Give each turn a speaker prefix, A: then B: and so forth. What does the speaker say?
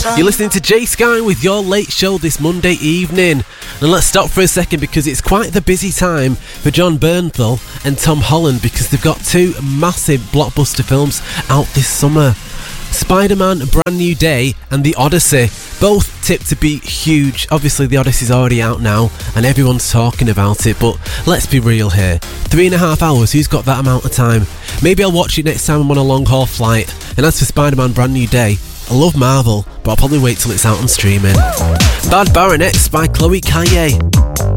A: You're listening to Jay Sky with your late show this Monday evening. And let's stop for a second because it's quite the busy time for Jon Bernthal and Tom Holland because they've got two massive blockbuster films out this summer. Spider-Man Brand New Day and The Odyssey, both tipped to be huge. Obviously the Odyssey's already out now and everyone's talking about it, but let's be real here. 3.5 hours, who's got that amount of time? Maybe I'll watch it next time I'm on a long haul flight. And as for Spider-Man Brand New Day, I love Marvel, but I'll probably wait till it's out on streaming. Bad Baronets by Chloe Kaye.